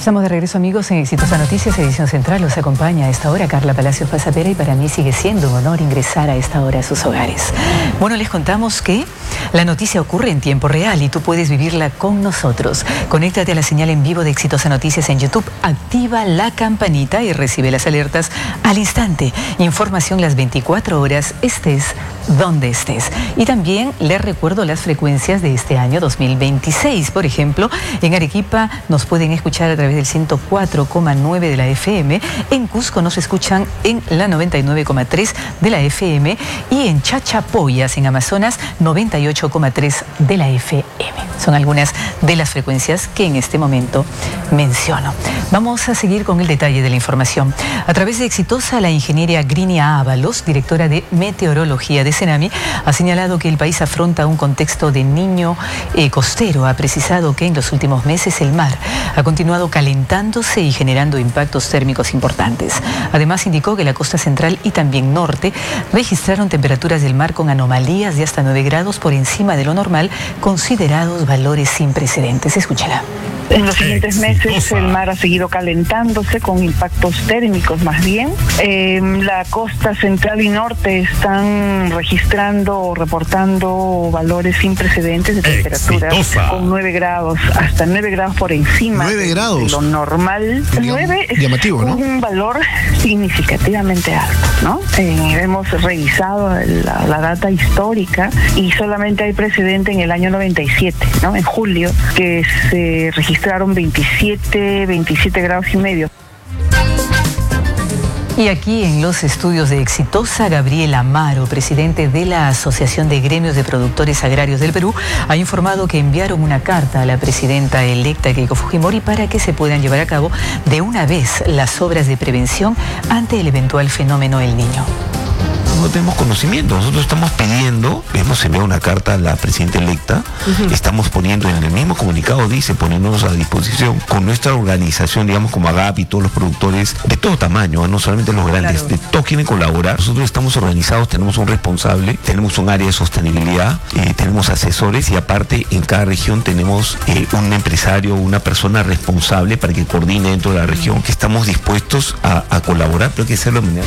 Estamos de regreso, amigos, en Exitosa Noticias, edición central. Los acompaña a esta hora Carla Palacios Pasapera y para mí sigue siendo un honor ingresar a esta hora a sus hogares. Bueno, les contamos que la noticia ocurre en tiempo real y tú puedes vivirla con nosotros. Conéctate a la señal en vivo de Exitosa Noticias en YouTube, activa la campanita y recibe las alertas al instante. Información las 24 horas, estés donde estés. Y también les recuerdo las frecuencias de este año 2026. Por ejemplo, en Arequipa nos pueden escuchar a través del 104,9 de la FM, en Cusco nos escuchan en la 99,3 de la FM y en Chachapoyas, en Amazonas, 98,3 de la FM. Son algunas de las frecuencias que en este momento menciono. Vamos a seguir con el detalle de la información. A través de Exitosa, la ingeniera Grinia Ábalos, directora de Meteorología de Senami, ha señalado que el país afronta un contexto de niño costero. Ha precisado que en los últimos meses el mar ha continuado calentándose y generando impactos térmicos importantes. Además, indicó que la costa central y también norte registraron temperaturas del mar con anomalías de hasta 9 grados por encima de lo normal, considerados valores sin precedentes. Escúchala. En los siguientes meses el mar ha seguido calentándose con impactos térmicos más bien. La costa central y norte están registrando o reportando valores sin precedentes de temperaturas con 9 grados, hasta 9 grados por encima 9 grados. De lo normal. 9 es llamativo, ¿no? Un valor significativamente alto, ¿no? Hemos revisado la data histórica y solamente hay precedente en el año 97, ¿no? En julio, que se registraron 27 grados y medio. Y aquí en los estudios de Exitosa, Gabriel Amaro, presidente de la Asociación de Gremios de Productores Agrarios del Perú, ha informado que enviaron una carta a la presidenta electa Keiko Fujimori para que se puedan llevar a cabo de una vez las obras de prevención ante el eventual fenómeno El Niño. No tenemos conocimiento, nosotros estamos pidiendo, hemos enviado una carta a la presidenta electa, estamos poniendo en el mismo comunicado, dice, poniéndonos a disposición con nuestra organización, digamos como AGAP y todos los productores de todo tamaño, no solamente los grandes, claro. De todos quieren colaborar. Nosotros estamos organizados, tenemos un responsable, tenemos un área de sostenibilidad, tenemos asesores y aparte en cada región tenemos un empresario, una persona responsable para que coordine dentro de la región, que estamos dispuestos a colaborar, pero hay que hacerlo de manera...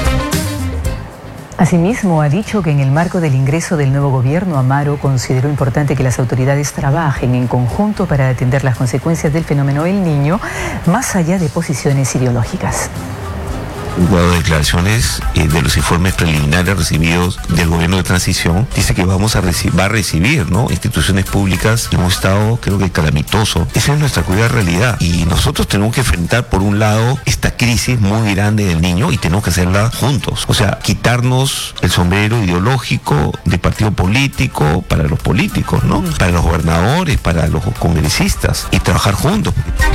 Asimismo, ha dicho que en el marco del ingreso del nuevo gobierno, Amaro consideró importante que las autoridades trabajen en conjunto para atender las consecuencias del fenómeno El Niño, más allá de posiciones ideológicas. Dado declaraciones de los informes preliminares recibidos del gobierno de transición, dice que va a recibir, ¿no?, instituciones públicas. Hemos estado, creo que calamitoso. Esa es nuestra cruda realidad y nosotros tenemos que enfrentar por un lado esta crisis muy grande del niño y tenemos que hacerla juntos. O sea, quitarnos el sombrero ideológico de partido político para los políticos, ¿no?, para los gobernadores, para los congresistas y trabajar juntos.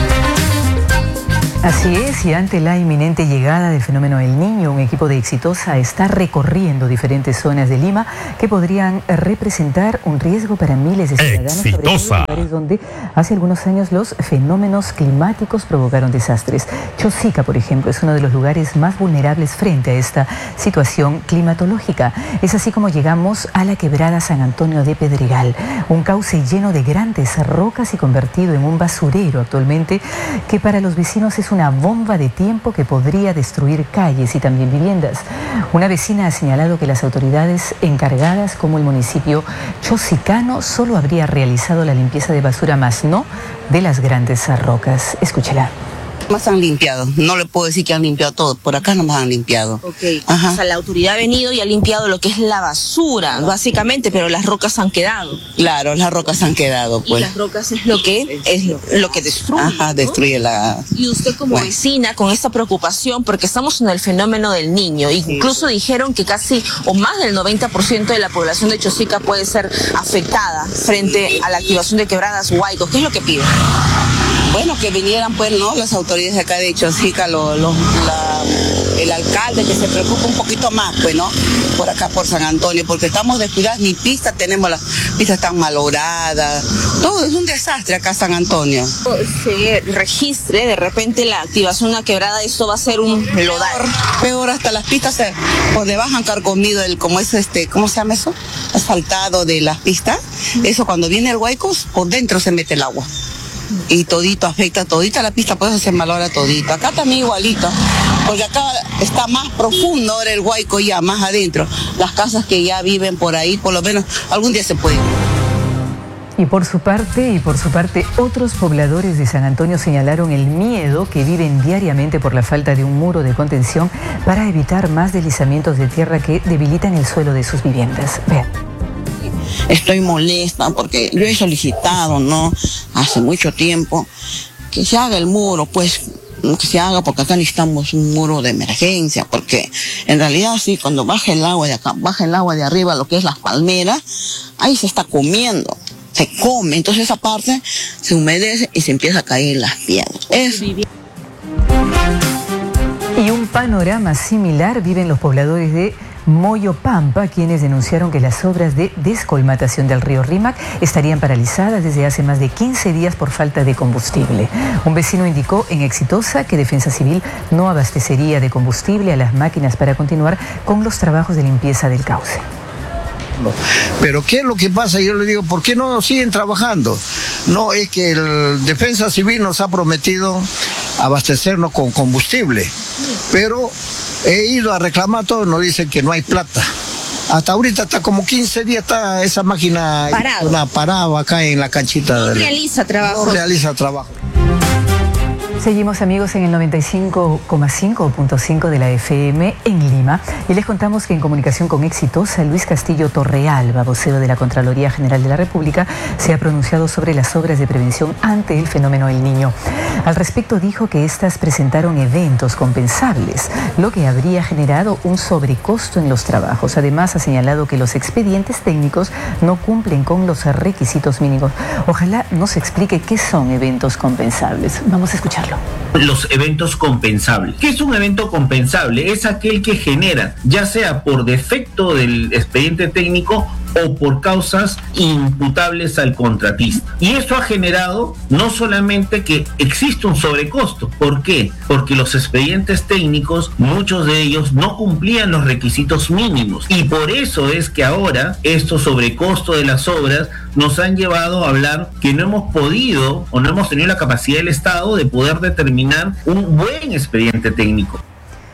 Así es, y ante la inminente llegada del fenómeno El Niño, un equipo de Exitosa está recorriendo diferentes zonas de Lima que podrían representar un riesgo para miles de ciudadanos, sobre todo en lugares donde hace algunos años los fenómenos climáticos provocaron desastres. Chosica, por ejemplo, es uno de los lugares más vulnerables frente a esta situación climatológica. Es así como llegamos a la quebrada San Antonio de Pedregal, un cauce lleno de grandes rocas y convertido en un basurero actualmente, que para los vecinos es una bomba de tiempo que podría destruir calles y también viviendas. Una vecina ha señalado que las autoridades encargadas, como el municipio chosicano, solo habría realizado la limpieza de basura, más no de las grandes rocas. Escúchela. Más han limpiado, no le puedo decir que han limpiado todo, por acá nomás han limpiado. Okay. O sea, la autoridad ha venido y ha limpiado lo que es la basura, básicamente, pero las rocas han quedado. Claro, las rocas han quedado, pues. Y las rocas es lo que destruye. Ajá, ¿no? Destruye la... Y usted como vecina, con esta preocupación, porque estamos en el fenómeno del niño, incluso dijeron que casi o más del 90% de la población de Chosica puede ser afectada frente a la activación de quebradas Huaycos. ¿Qué es lo que piden? Bueno, que vinieran, pues, ¿no?, las autoridades de acá de Chosica, el alcalde, que se preocupe un poquito más, pues, ¿no?, por acá, por San Antonio, porque estamos descuidados, ni pistas tenemos, las pistas están malogradas, todo es un desastre acá en San Antonio. Se registre de repente la activación de una quebrada, esto va a ser un lodar. Peor, hasta las pistas por debajo han carcomido ¿cómo se llama eso? Asfaltado de las pistas. Eso cuando viene el Huaycos, por dentro se mete el agua. y todito afecta, todita la pista, pues se malogra todito. Acá también igualito, porque acá está más profundo ahora el Huayco, ya más adentro. Las casas que ya viven por ahí, por lo menos algún día se puede. Y por su parte, otros pobladores de San Antonio señalaron el miedo que viven diariamente por la falta de un muro de contención para evitar más deslizamientos de tierra que debilitan el suelo de sus viviendas. Vean. Estoy molesta porque yo he solicitado, ¿no?, hace mucho tiempo, que se haga el muro, pues, que se haga, porque acá necesitamos un muro de emergencia, porque en realidad sí, cuando baja el agua de acá, baja el agua de arriba, lo que es las palmeras, ahí se está comiendo. Se come, entonces esa parte se humedece y se empieza a caer las piedras. Y un panorama similar viven los pobladores de Moyopampa, quienes denunciaron que las obras de descolmatación del río Rímac estarían paralizadas desde hace más de 15 días por falta de combustible. Un vecino indicó en Exitosa que Defensa Civil no abastecería de combustible a las máquinas para continuar con los trabajos de limpieza del cauce. Pero ¿qué es lo que pasa? Yo le digo, ¿por qué no siguen trabajando? No, es que el Defensa Civil nos ha prometido abastecernos con combustible, pero he ido a reclamar todo, nos dicen que no hay plata. Hasta ahorita está como 15 días está esa máquina parada acá en la canchita. No realiza trabajo. No realiza trabajo. Seguimos, amigos, en el 95,5 de la FM en Lima y les contamos que en comunicación con Exitosa, Luis Castillo Torrealba, vocero de la Contraloría General de la República, se ha pronunciado sobre las obras de prevención ante el fenómeno El Niño. Al respecto dijo que estas presentaron eventos compensables, lo que habría generado un sobrecosto en los trabajos. Además, ha señalado que los expedientes técnicos no cumplen con los requisitos mínimos. Ojalá nos explique qué son eventos compensables. Vamos a escucharlo. Los eventos compensables. ¿Qué es un evento compensable? Es aquel que genera, ya sea por defecto del expediente técnico o por causas imputables al contratista. Y eso ha generado no solamente que existe un sobrecosto. ¿Por qué? Porque los expedientes técnicos, muchos de ellos no cumplían los requisitos mínimos. Y por eso es que ahora estos sobrecostos de las obras nos han llevado a hablar que no hemos podido o no hemos tenido la capacidad del Estado de poder determinar un buen expediente técnico.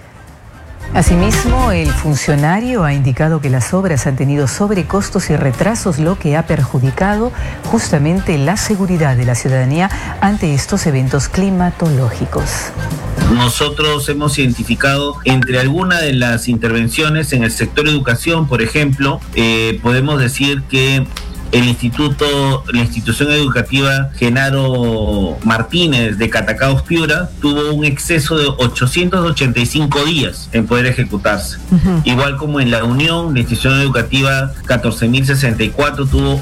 Asimismo, el funcionario ha indicado que las obras han tenido sobrecostos y retrasos, lo que ha perjudicado justamente la seguridad de la ciudadanía ante estos eventos climatológicos. Nosotros hemos identificado entre algunas de las intervenciones en el sector educación, por ejemplo, podemos decir que la institución educativa Genaro Martínez de Catacaos Piura tuvo un exceso de 885 días en poder ejecutarse. Igual como en la Unión, la institución educativa 14.064 tuvo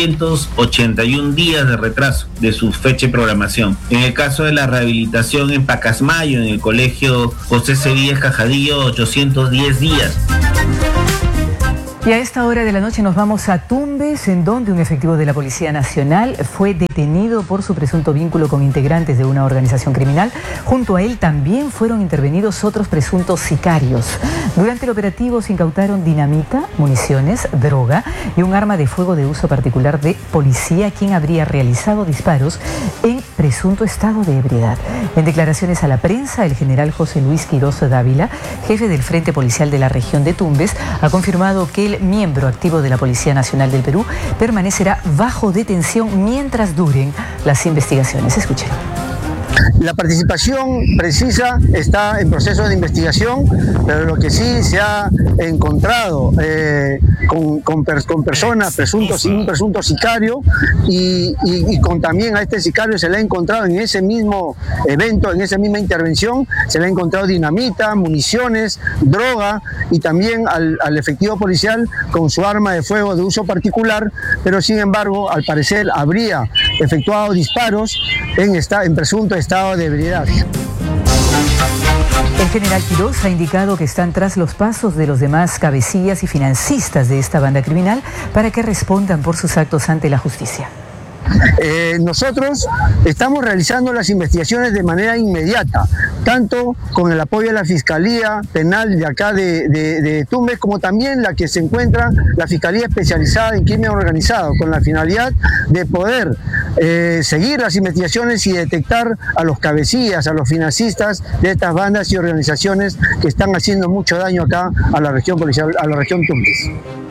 881 días de retraso de su fecha de programación. En el caso de la rehabilitación en Pacasmayo, en el colegio José Cedillas Cajadillo, 810 días. Y a esta hora de la noche nos vamos a Tumbes, en donde un efectivo de la Policía Nacional fue detenido por su presunto vínculo con integrantes de una organización criminal. Junto a él también fueron intervenidos otros presuntos sicarios. Durante el operativo se incautaron dinamita, municiones, droga y un arma de fuego de uso particular de policía, quien habría realizado disparos en presunto estado de ebriedad. En declaraciones a la prensa, el general José Luis Quiroz Dávila, jefe del Frente Policial de la región de Tumbes, ha confirmado que el miembro activo de la Policía Nacional del Perú permanecerá bajo detención mientras duren las investigaciones. Escuchen. La participación precisa está en proceso de investigación, pero lo que sí se ha encontrado con personas, un presunto sicario, y con también a este sicario se le ha encontrado en ese mismo evento, en esa misma intervención, se le ha encontrado dinamita, municiones, droga, y también al efectivo policial con su arma de fuego de uso particular, pero sin embargo, al parecer habría efectuado disparos en presunto estado de ebriedad. El general Quiroz ha indicado que están tras los pasos de los demás cabecillas y financistas de esta banda criminal para que respondan por sus actos ante la justicia. Nosotros estamos realizando las investigaciones de manera inmediata, tanto con el apoyo de la Fiscalía Penal de acá de Tumbes, como también la que se encuentra la Fiscalía Especializada en Crimen Organizado, con la finalidad de poder seguir las investigaciones y detectar a los cabecillas, a los financistas de estas bandas y organizaciones que están haciendo mucho daño acá a la región policial, a la región Tumbes.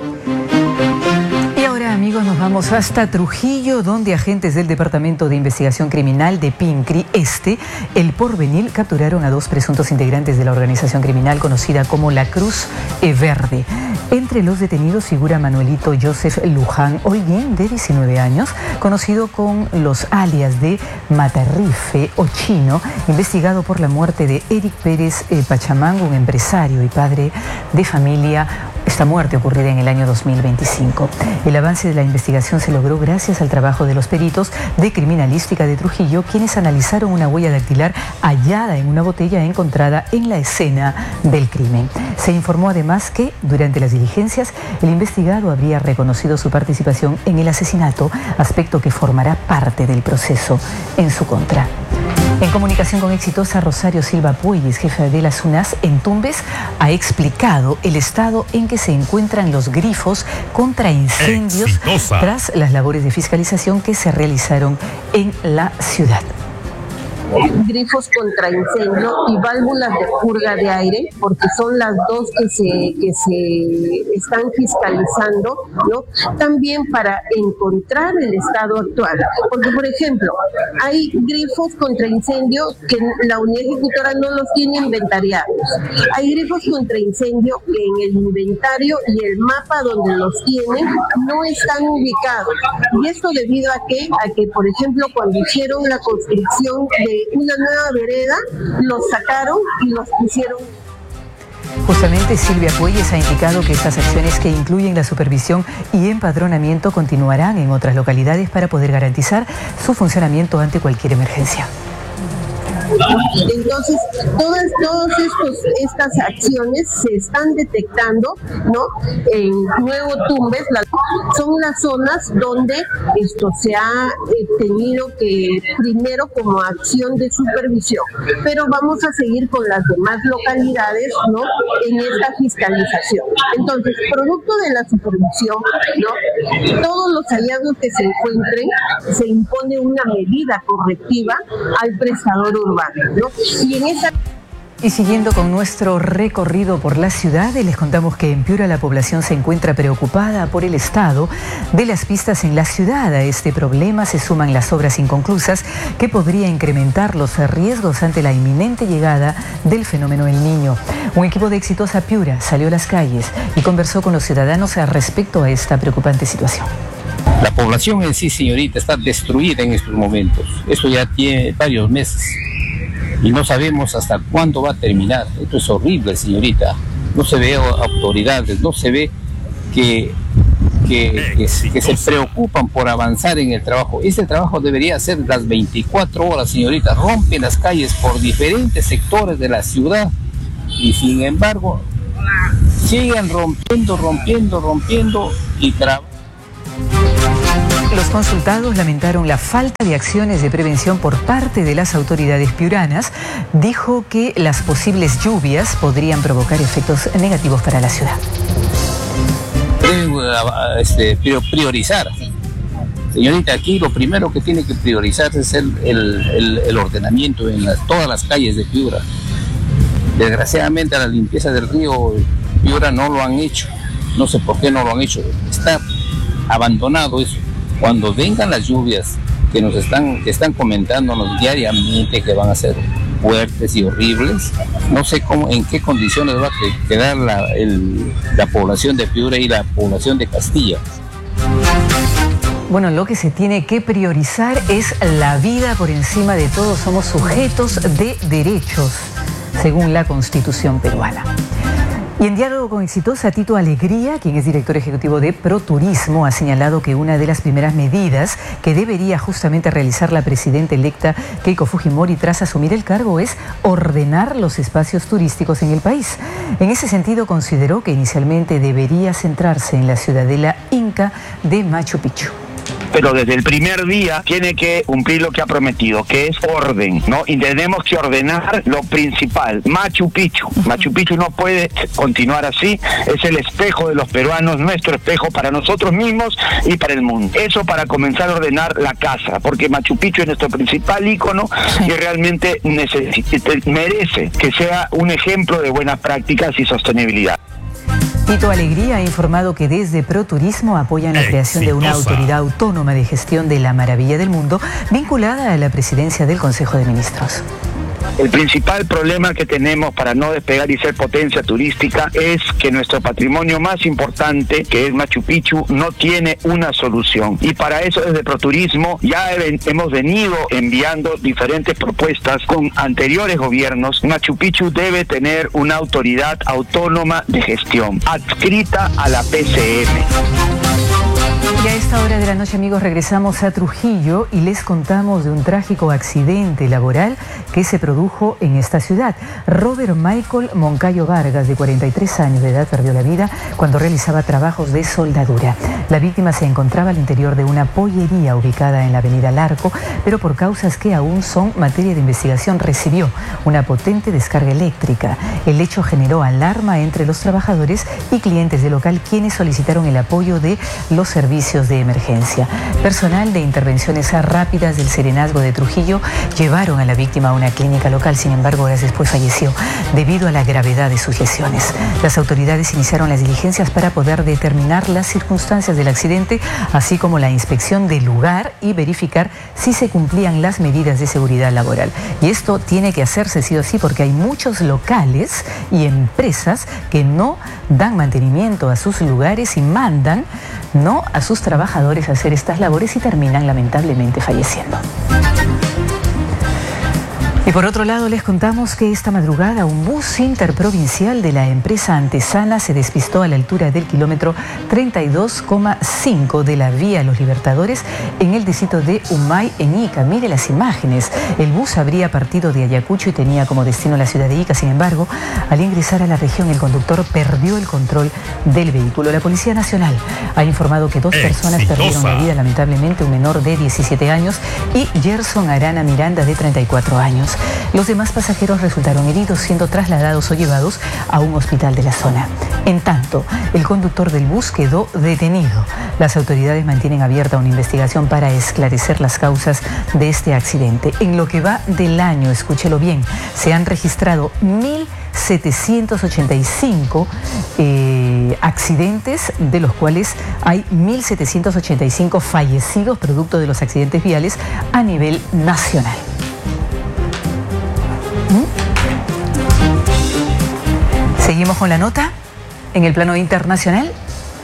Y ahora, amigos, nos vamos hasta Trujillo, donde agentes del Departamento de Investigación Criminal de Pincri Este, El Porvenir, capturaron a 2 presuntos integrantes de la organización criminal conocida como La Cruz Verde. Entre los detenidos figura Manuelito Joseph Luján Holguín, de 19 años, conocido con los alias de Matarrife o Chino, investigado por la muerte de Eric Pérez Pachamán, un empresario y padre de familia. Esta muerte ocurrida en el año 2025. El avance de la investigación se logró gracias al trabajo de los peritos de criminalística de Trujillo, quienes analizaron una huella dactilar hallada en una botella encontrada en la escena del crimen. Se informó además que durante las diligencias el investigado habría reconocido su participación en el asesinato, aspecto que formará parte del proceso en su contra. En comunicación con Exitosa, Rosario Silva Puelles, jefe de la SUNAS en Tumbes, ha explicado el estado en que se encuentran los grifos contra incendios tras las labores de fiscalización que se realizaron en la ciudad. Grifos contra incendio y válvulas de purga de aire, porque son las dos que se están fiscalizando, ¿no? También para encontrar el estado actual, porque por ejemplo hay grifos contra incendio que la unidad ejecutora no los tiene inventariados, hay grifos contra incendio que en el inventario y el mapa donde los tienen no están ubicados, y esto debido a que por ejemplo cuando hicieron la construcción de una nueva vereda, los sacaron y los pusieron. Justamente Silvia Puelles ha indicado que estas acciones, que incluyen la supervisión y empadronamiento, continuarán en otras localidades para poder garantizar su funcionamiento ante cualquier emergencia. Entonces, todas estas acciones se están detectando, ¿no? En Nuevo Tumbes son las zonas donde esto se ha tenido que primero como acción de supervisión, pero vamos a seguir con las demás localidades, ¿no? En esta fiscalización. Entonces, producto de la supervisión, ¿no? Todos los hallazgos que se encuentren, se impone una medida correctiva al prestador urbano, ¿no? Y siguiendo con nuestro recorrido por la ciudad, les contamos que en Piura la población se encuentra preocupada por el estado de las pistas en la ciudad. A este problema se suman las obras inconclusas, que podría incrementar los riesgos ante la inminente llegada del fenómeno El Niño. Un equipo de Exitosa Piura salió a las calles y conversó con los ciudadanos respecto a esta preocupante situación. La población en sí, señorita, está destruida en estos momentos. Esto ya tiene varios meses y no sabemos hasta cuándo va a terminar. Esto es horrible, señorita. No se ve autoridades, no se ve que se preocupan por avanzar en el trabajo. Este trabajo debería ser las 24 horas, señorita. Rompen las calles por diferentes sectores de la ciudad y sin embargo siguen rompiendo y trabajan. Los consultados lamentaron la falta de acciones de prevención por parte de las autoridades piuranas. Dijo que las posibles lluvias podrían provocar efectos negativos para la ciudad. Deben priorizar. Señorita, aquí lo primero que tiene que priorizar es el ordenamiento en todas las calles de Piura. Desgraciadamente, la limpieza del río Piura no lo han hecho. No sé por qué no lo han hecho. Está abandonado eso. Cuando vengan las lluvias que están comentándonos diariamente que van a ser fuertes y horribles, no sé en qué condiciones va a quedar la población de Piura y la población de Castilla. Bueno, lo que se tiene que priorizar es la vida por encima de todo. Somos sujetos de derechos, según la Constitución peruana. Y en diálogo con Exitosa, Tito Alegría, quien es director ejecutivo de ProTurismo, ha señalado que una de las primeras medidas que debería justamente realizar la presidenta electa Keiko Fujimori tras asumir el cargo es ordenar los espacios turísticos en el país. En ese sentido, consideró que inicialmente debería centrarse en la ciudadela inca de Machu Picchu. pero desde el primer día tiene que cumplir lo que ha prometido, que es orden, ¿no? Y tenemos que ordenar lo principal, Machu Picchu. Machu Picchu no puede continuar así, es el espejo de los peruanos, nuestro espejo para nosotros mismos y para el mundo. Eso para comenzar a ordenar la casa, porque Machu Picchu es nuestro principal ícono y realmente merece que sea un ejemplo de buenas prácticas y sostenibilidad. Tito Alegría ha informado que desde ProTurismo apoyan la creación de una autoridad autónoma de gestión de la maravilla del mundo vinculada a la presidencia del Consejo de Ministros. El principal problema que tenemos para no despegar y ser potencia turística es que nuestro patrimonio más importante, que es Machu Picchu, no tiene una solución. Y para eso desde ProTurismo ya hemos venido enviando diferentes propuestas con anteriores gobiernos. Machu Picchu debe tener una autoridad autónoma de gestión, adscrita a la PCM. Y a esta hora de la noche, amigos, regresamos a Trujillo y les contamos de un trágico accidente laboral que se produjo en esta ciudad. Robert Michael Moncayo Vargas, de 43 años de edad, perdió la vida cuando realizaba trabajos de soldadura. La víctima se encontraba al interior de una pollería ubicada en la avenida Larco, pero por causas que aún son materia de investigación recibió una potente descarga eléctrica. El hecho generó alarma entre los trabajadores y clientes del local, quienes solicitaron el apoyo de los servicios de emergencia. Personal de intervenciones rápidas del Serenazgo de Trujillo llevaron a la víctima a una clínica local. Sin embargo, horas después falleció debido a la gravedad de sus lesiones. Las autoridades iniciaron las diligencias para poder determinar las circunstancias del accidente, así como la inspección del lugar y verificar si se cumplían las medidas de seguridad laboral. Y esto tiene que hacerse sí o sí, porque hay muchos locales y empresas que no dan mantenimiento a sus lugares y mandan a sus trabajadores a hacer estas labores y terminan lamentablemente falleciendo. Y por otro lado, les contamos que esta madrugada un bus interprovincial de la empresa Antesana se despistó a la altura del kilómetro 32,5 de la vía Los Libertadores en el distrito de Humay, en Ica. Mire las imágenes. El bus habría partido de Ayacucho y tenía como destino la ciudad de Ica. Sin embargo, al ingresar a la región, el conductor perdió el control del vehículo. La Policía Nacional ha informado que 2 personas perdieron la vida, lamentablemente, un menor de 17 años y Gerson Arana Miranda, de 34 años. Los demás pasajeros resultaron heridos, siendo trasladados o llevados a un hospital de la zona. En tanto, el conductor del bus quedó detenido. Las autoridades mantienen abierta una investigación para esclarecer las causas de este accidente. En lo que va del año, escúchelo bien, se han registrado 1.785 accidentes, de los cuales hay 1.785 fallecidos producto de los accidentes viales a nivel nacional. Seguimos con la nota en el plano internacional.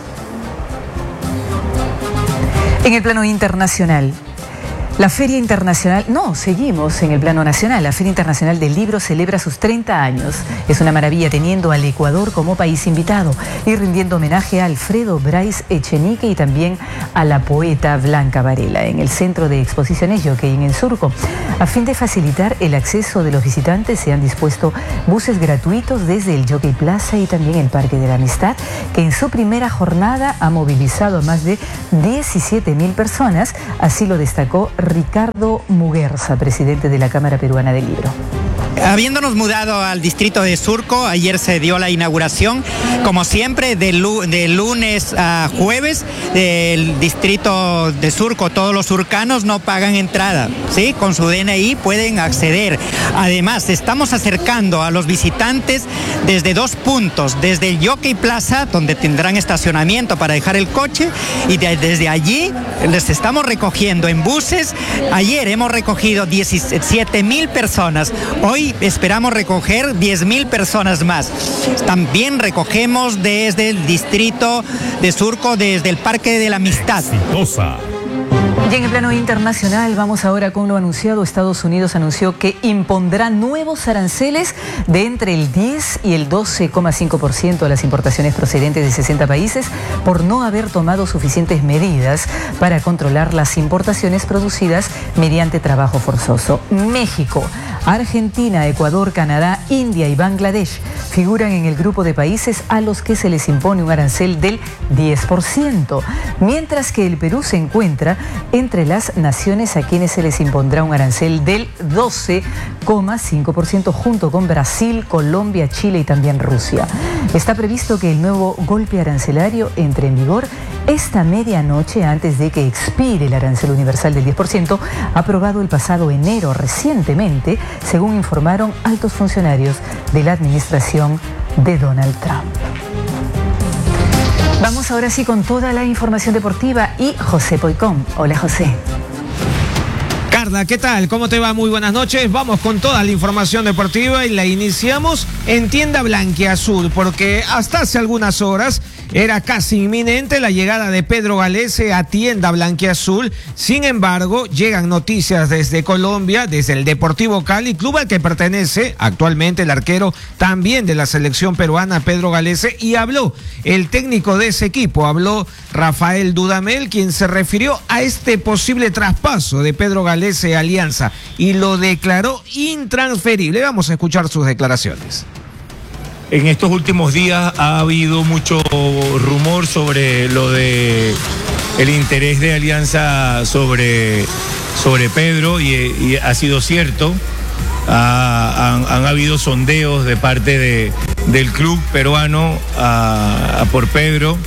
En el plano internacional, la Feria Internacional, seguimos en el plano nacional. La Feria Internacional del Libro celebra sus 30 años. Es una maravilla, teniendo al Ecuador como país invitado y rindiendo homenaje a Alfredo Bryce Echenique y también a la poeta Blanca Varela en el Centro de Exposiciones Jockey en Surco. A fin de facilitar el acceso de los visitantes, se han dispuesto buses gratuitos desde el Jockey Plaza y también el Parque de la Amistad, que en su primera jornada ha movilizado a más de 17.000 personas. Así lo destacó Ricardo Muguerza, presidente de la Cámara Peruana del Libro. Habiéndonos mudado al distrito de Surco, ayer se dio la inauguración, como siempre, de lunes a jueves, del distrito de Surco. Todos los surcanos no pagan entrada, ¿sí? Con su DNI pueden acceder. Además, estamos acercando a los visitantes desde 2 puntos, desde el Jockey Plaza, donde tendrán estacionamiento para dejar el coche, y desde allí les estamos recogiendo en buses. Ayer hemos recogido 17.000 personas. Hoy esperamos recoger 10.000 personas más. También recogemos desde el distrito de Surco, desde el Parque de la Amistad. Y en el plano internacional, vamos ahora con lo anunciado. Estados Unidos anunció que impondrá nuevos aranceles de entre el 10 y el 12,5% a las importaciones procedentes de 60 países por no haber tomado suficientes medidas para controlar las importaciones producidas mediante trabajo forzoso. México Argentina, Ecuador, Canadá, India y Bangladesh figuran en el grupo de países a los que se les impone un arancel del 10%, mientras que el Perú se encuentra entre las naciones a quienes se les impondrá un arancel del 12,5% junto con Brasil, Colombia, Chile y también Rusia. Está previsto que el nuevo golpe arancelario entre en vigor esta medianoche antes de que expire el arancel universal del 10%, aprobado el pasado enero recientemente, según informaron altos funcionarios de la administración de Donald Trump. Vamos ahora sí con toda la información deportiva y José Poicón. Hola, José. Carla, ¿qué tal? ¿Cómo te va? Muy buenas noches. Vamos con toda la información deportiva y la iniciamos en Tienda Blanquiazul, porque hasta hace algunas horas era casi inminente la llegada de Pedro Galese a Tienda Blanquiazul. Sin embargo, llegan noticias desde Colombia, desde el Deportivo Cali, club al que pertenece actualmente el arquero también de la selección peruana, Pedro Galese, y habló el técnico de ese equipo, habló Rafael Dudamel, quien se refirió a este posible traspaso de Pedro Galese a Alianza y lo declaró intransferible. Vamos a escuchar sus declaraciones. En estos últimos días ha habido mucho rumor sobre lo de el interés de Alianza sobre Pedro y ha sido cierto. Han habido sondeos de parte del club peruano por Pedro.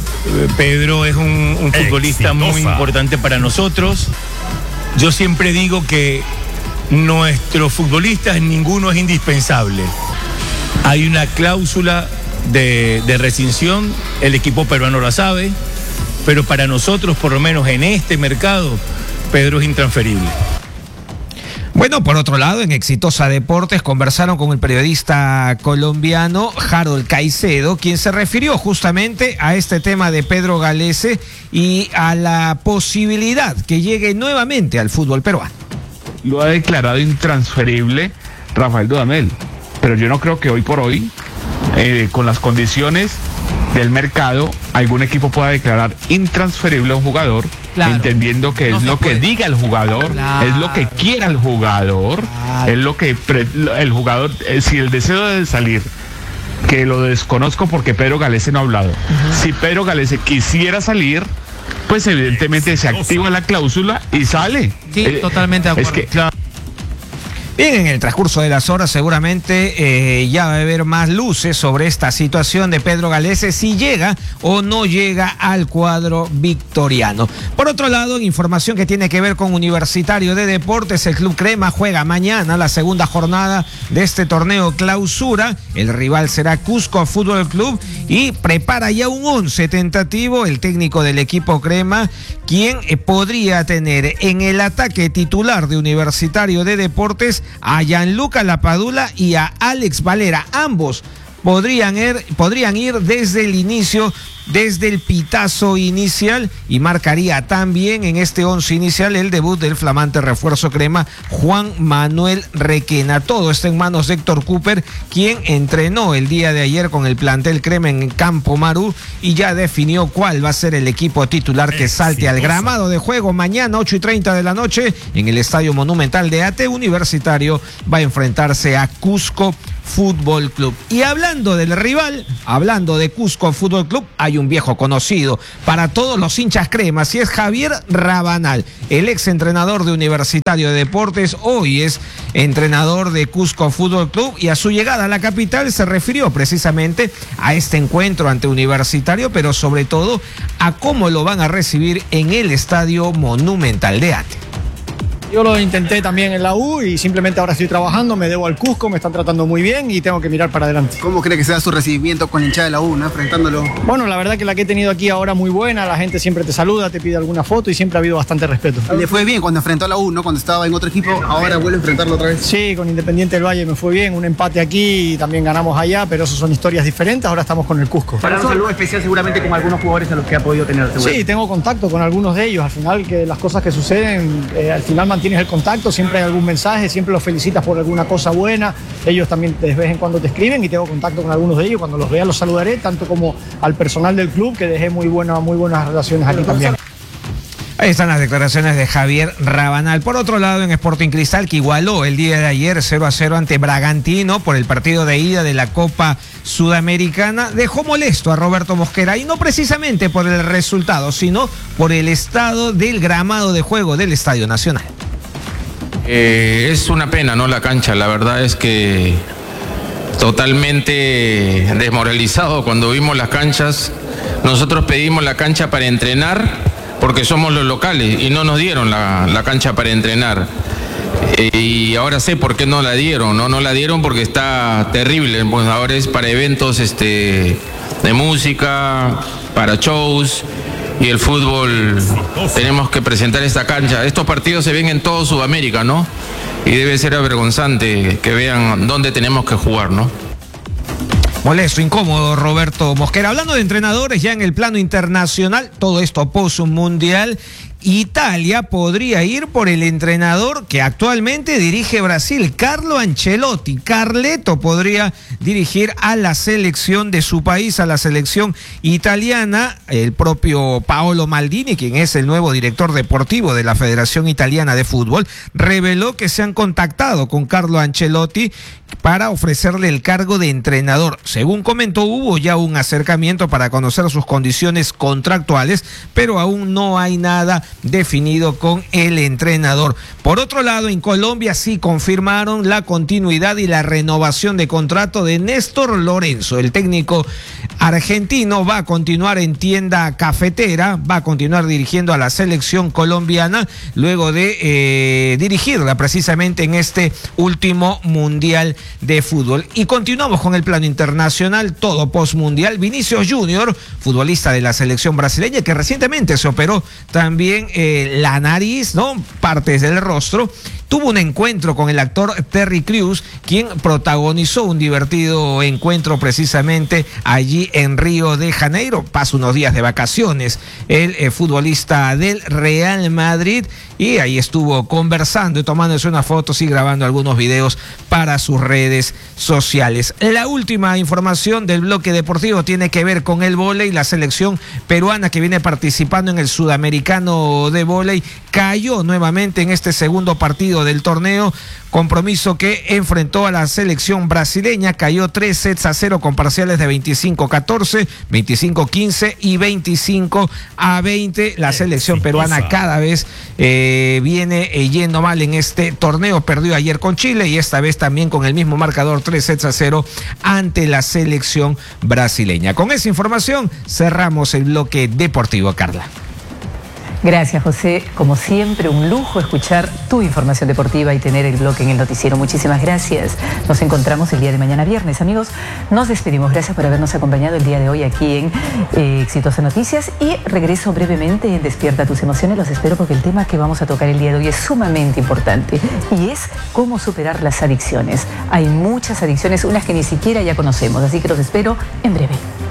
Pedro es un futbolista muy importante para nosotros. Yo siempre digo que nuestros futbolistas, ninguno es indispensable. Hay una cláusula de rescisión, el equipo peruano la sabe, pero para nosotros, por lo menos en este mercado, Pedro es intransferible. Bueno, por otro lado, en Exitosa Deportes conversaron con el periodista colombiano Harold Caicedo, quien se refirió justamente a este tema de Pedro Galese y a la posibilidad que llegue nuevamente al fútbol peruano. Lo ha declarado intransferible Rafael Dudamel, pero yo no creo que hoy por hoy, con las condiciones del mercado, algún equipo pueda declarar intransferible a un jugador, claro, entendiendo que no es lo que diga el jugador, claro, es lo que quiera el jugador, claro, es lo que el jugador, si el deseo de salir, que lo desconozco porque Pedro Galese no ha hablado, si Pedro Galese quisiera salir, pues evidentemente se activa la cláusula y sale. Sí, totalmente de acuerdo. Es que, claro. Bien, en el transcurso de las horas seguramente ya va a haber más luces sobre esta situación de Pedro Galese, si llega o no llega al cuadro victoriano. Por otro lado, información que tiene que ver con Universitario de Deportes, el Club Crema juega mañana la segunda jornada de este torneo clausura. El rival será Cusco Fútbol Club y prepara ya un 11 tentativo el técnico del equipo Crema, quien podría tener en el ataque titular de Universitario de Deportes a Gianluca Lapadula y a Alex Valera. Ambos podrían ir desde el inicio, desde el pitazo inicial, y marcaría también en este 11 inicial el debut del flamante refuerzo Crema, Juan Manuel Requena. Todo está en manos de Héctor Cooper, quien entrenó el día de ayer con el plantel Crema en Campo Maru y ya definió cuál va a ser el equipo titular que salte al gramado de juego mañana 8:30 de la noche en el Estadio Monumental de AT. Universitario va a enfrentarse a Cusco Fútbol Club. Y hablando del rival, hablando de Cusco Fútbol Club, hay un viejo conocido para todos los hinchas cremas y es Javier Rabanal, el ex entrenador de Universitario de Deportes, hoy es entrenador de Cusco Fútbol Club, y a su llegada a la capital se refirió precisamente a este encuentro ante Universitario, pero sobre todo a cómo lo van a recibir en el Estadio Monumental de Ate. Yo lo intenté también en la U y simplemente ahora estoy trabajando, me debo al Cusco, me están tratando muy bien y tengo que mirar para adelante. ¿Cómo cree que sea su recibimiento con la hinchada de la U, ¿no? Enfrentándolo? Bueno, la verdad que la que he tenido aquí ahora muy buena, la gente siempre te saluda, te pide alguna foto y siempre ha habido bastante respeto. ¿Le fue bien cuando enfrentó a la U, ¿no? Cuando estaba en otro equipo, ahora vuelve a enfrentarlo otra vez? Sí, con Independiente del Valle me fue bien, un empate aquí y también ganamos allá, pero eso son historias diferentes, ahora estamos con el Cusco. Para un saludo especial seguramente con algunos jugadores a los que ha podido tener. Sí, tengo contacto con algunos de ellos, al final que las cosas que suceden, al final mantienes el contacto, siempre hay algún mensaje, siempre los felicitas por alguna cosa buena, ellos también de vez en cuando te escriben y tengo contacto con algunos de ellos, cuando los vea los saludaré, tanto como al personal del club, que dejé muy buenas relaciones aquí también. Ahí están las declaraciones de Javier Rabanal. Por otro lado, en Sporting Cristal, que igualó el día de ayer 0-0 ante Bragantino por el partido de ida de la Copa Sudamericana, dejó molesto a Roberto Mosquera, y no precisamente por el resultado, sino por el estado del gramado de juego del Estadio Nacional. Es una pena, ¿no? La cancha, la verdad es que totalmente desmoralizado cuando vimos las canchas. Nosotros pedimos la cancha para entrenar porque somos los locales y no nos dieron la cancha para entrenar. Y ahora sé por qué no la dieron, no la dieron porque está terrible. Pues ahora es para eventos de música, para shows, y el fútbol tenemos que presentar esta cancha. Estos partidos se ven en todo Sudamérica, ¿no? Y debe ser avergonzante que vean dónde tenemos que jugar, ¿no? Molesto, incómodo Roberto Mosquera. Hablando de entrenadores ya en el plano internacional, todo esto post un mundial, Italia podría ir por el entrenador que actualmente dirige Brasil, Carlo Ancelotti. Carleto podría dirigir a la selección de su país, a la selección italiana. El propio Paolo Maldini, quien es el nuevo director deportivo de la Federación Italiana de Fútbol, reveló que se han contactado con Carlo Ancelotti para ofrecerle el cargo de entrenador. Según comentó, hubo ya un acercamiento para conocer sus condiciones contractuales, pero aún no hay nada definido con el entrenador. Por otro lado, en Colombia sí confirmaron la continuidad y la renovación de contrato de Néstor Lorenzo. El técnico argentino va a continuar en Tienda Cafetera, va a continuar dirigiendo a la selección colombiana luego de dirigirla precisamente en este último mundial de fútbol. Y continuamos con el plano internacional, todo postmundial. Vinicius Junior, futbolista de la selección brasileña, que recientemente se operó también la nariz, ¿no? Partes del rostro. Tuvo un encuentro con el actor Terry Crews, quien protagonizó un divertido encuentro precisamente allí en Río de Janeiro. Pasa unos días de vacaciones el futbolista del Real Madrid, y ahí estuvo conversando y tomándose unas fotos y grabando algunos videos para sus redes sociales. La última información del bloque deportivo tiene que ver con el vóley. La selección peruana, que viene participando en el Sudamericano de vóley, cayó nuevamente en este segundo partido del torneo, compromiso que enfrentó a la selección brasileña. Cayó 3-0 con parciales de 25-14, 25-15 y 25-20. La selección peruana cada vez viene yendo mal en este torneo. Perdió ayer con Chile y esta vez también con el mismo marcador, 3-0 ante la selección brasileña. Con esa información cerramos el bloque deportivo, Carla. Gracias, José. Como siempre, un lujo escuchar tu información deportiva y tener el bloque en el noticiero. Muchísimas gracias. Nos encontramos el día de mañana viernes. Amigos, nos despedimos. Gracias por habernos acompañado el día de hoy aquí en Exitosas Noticias, y regreso brevemente en Despierta tus emociones. Los espero porque el tema que vamos a tocar el día de hoy es sumamente importante, y es cómo superar las adicciones. Hay muchas adicciones, unas que ni siquiera ya conocemos, así que los espero en breve.